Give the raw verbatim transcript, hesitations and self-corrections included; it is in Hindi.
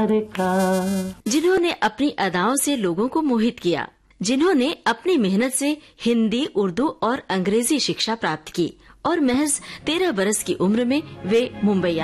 प्यार का। जिन्होंने अपनी अदाओं से लोगों को मोहित किया, जिन्होंने अपनी मेहनत से हिंदी, उर्दू और अंग्रेजी शिक्षा प्राप्त की और महज तेरह बरस की उम्र में वे मुंबई